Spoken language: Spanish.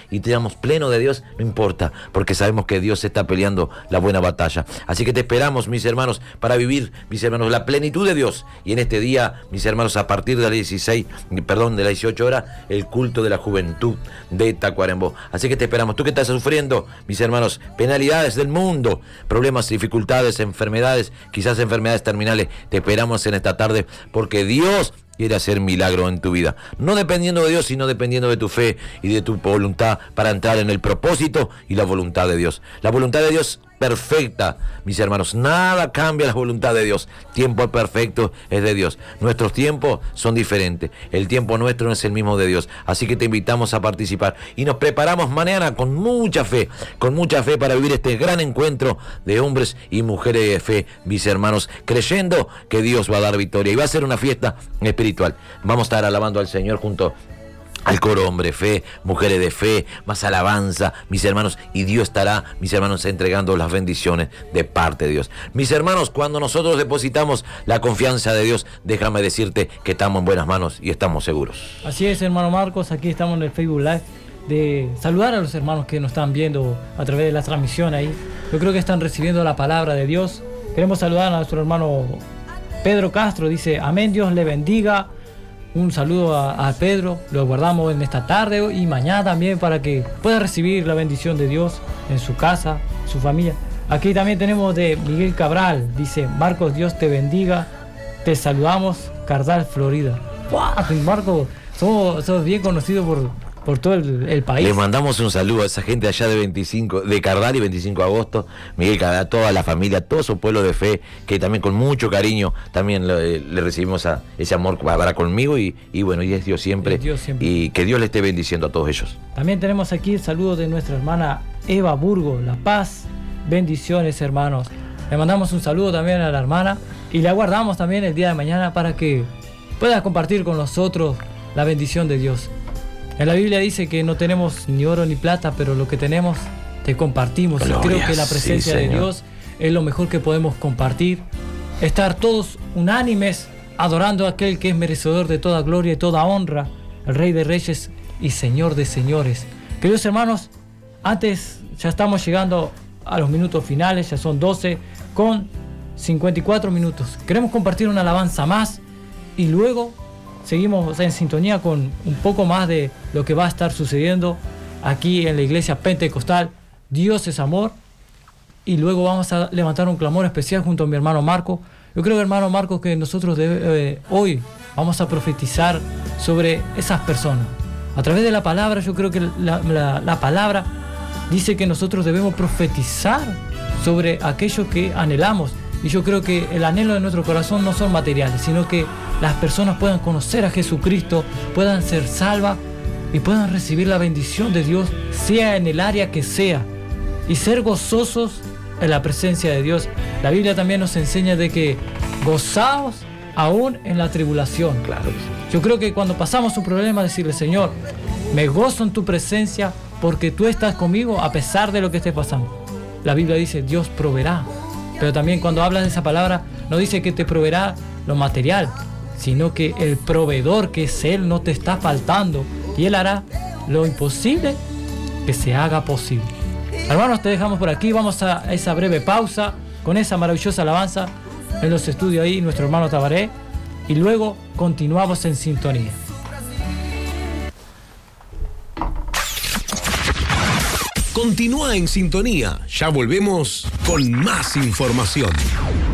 y estamos plenos de Dios, no importa, porque sabemos que Dios está peleando la buena batalla. Así que te esperamos, mis hermanos, para vivir, mis hermanos, la plenitud de Dios. Y en este día, mis hermanos, a partir de las 18 horas, el culto de la juventud de Tacuarembó. Así que te esperamos. Tú que estás sufriendo, mis hermanos, penalidades del mundo, problemas, dificultades, enfermedades, quizás enfermedades terminales, te esperamos en esta tarde, porque Dios quiere hacer milagro en tu vida. No dependiendo de Dios, sino dependiendo de tu fe y de tu voluntad para entrar en el propósito y la voluntad de Dios. La voluntad de Dios perfecta, mis hermanos. Nada cambia la voluntad de Dios. Tiempo perfecto es de Dios. Nuestros tiempos son diferentes. El tiempo nuestro no es el mismo de Dios. Así que te invitamos a participar. Y nos preparamos mañana con mucha fe para vivir este gran encuentro de hombres y mujeres de fe, mis hermanos, creyendo que Dios va a dar victoria. Y va a ser una fiesta espiritual. Vamos a estar alabando al Señor junto al coro Hombre de Fe, Mujeres de Fe, más alabanza, mis hermanos, y Dios estará, mis hermanos, entregando las bendiciones de parte de Dios. Mis hermanos, cuando nosotros depositamos la confianza de Dios, déjame decirte que estamos en buenas manos y estamos seguros. Así es, hermano Marcos, aquí estamos en el Facebook Live, de saludar a los hermanos que nos están viendo a través de la transmisión ahí. Yo creo que están recibiendo la palabra de Dios. Queremos saludar a nuestro hermano Pedro Castro, dice, amén, Dios le bendiga. Un saludo a Pedro, lo guardamos en esta tarde y mañana también para que pueda recibir la bendición de Dios en su casa, su familia. Aquí también tenemos de Miguel Cabral, dice, Marcos, Dios te bendiga, te saludamos, Cardal, Florida. ¡Wow! Marcos, somos bien conocidos por todo el país. Le mandamos un saludo a esa gente allá de Cardal y 25 de agosto, Miguel Cardal, toda la familia, todo su pueblo de fe, que también con mucho cariño también le recibimos ese amor para conmigo y bueno, y es Dios siempre, y que Dios le esté bendiciendo a todos ellos. También tenemos aquí el saludo de nuestra hermana Eva Burgo, La Paz, bendiciones hermanos. Le mandamos un saludo también a la hermana y le aguardamos también el día de mañana para que pueda compartir con nosotros la bendición de Dios. En la Biblia dice que no tenemos ni oro ni plata, pero lo que tenemos te compartimos. Gloria, y creo que la presencia de Dios es lo mejor que podemos compartir. Estar todos unánimes adorando a aquel que es merecedor de toda gloria y toda honra, el Rey de Reyes y Señor de Señores. Queridos hermanos, antes ya estamos llegando a los minutos finales, ya son 12 con 54 minutos. Queremos compartir una alabanza más y luego seguimos en sintonía con un poco más de lo que va a estar sucediendo aquí en la iglesia pentecostal. Dios es amor. Y luego vamos a levantar un clamor especial junto a mi hermano Marco. Yo creo, hermano Marco, que nosotros hoy vamos a profetizar sobre esas personas. A través de la palabra, yo creo que la palabra dice que nosotros debemos profetizar sobre aquello que anhelamos. Y yo creo que el anhelo de nuestro corazón no son materiales, sino que las personas puedan conocer a Jesucristo, puedan ser salvas y puedan recibir la bendición de Dios, sea en el área que sea, y ser gozosos en la presencia de Dios. La Biblia también nos enseña de que gozaos aún en la tribulación. Claro que sí. Yo creo que cuando pasamos un problema, decirle, Señor, me gozo en tu presencia porque tú estás conmigo a pesar de lo que esté pasando. La Biblia dice, Dios proveerá. Pero también cuando hablas de esa palabra, no dice que te proveerá lo material, sino que el proveedor, que es Él, no te está faltando. Y Él hará lo imposible que se haga posible. Hermanos, te dejamos por aquí. Vamos a esa breve pausa con esa maravillosa alabanza en los estudios ahí, nuestro hermano Tabaré. Y luego continuamos en sintonía. Continúa en sintonía. Ya volvemos con más información.